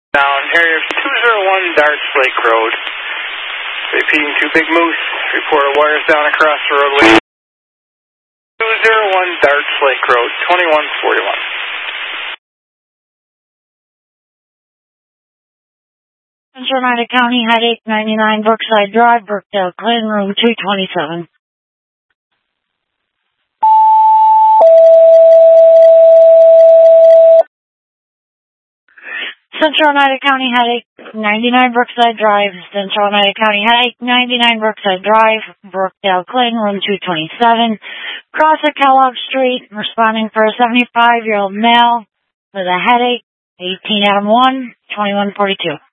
Down Harrier 201 Darts Lake Road. Repeating to Big Moose. Report wires down across the roadway. 201 Darts Lake Road, 2141. Central Oneida County, Headache 99 Brookside Drive, Brookdale, Glen, room 227. Central Oneida County, Headache 99 Brookside Drive, Central Oneida County, Headache 99 Brookside Drive, Brookdale, Glen, room 227. Cross at Kellogg Street, responding for a 75-year-old male with a headache, 18 Adam 1, 2142.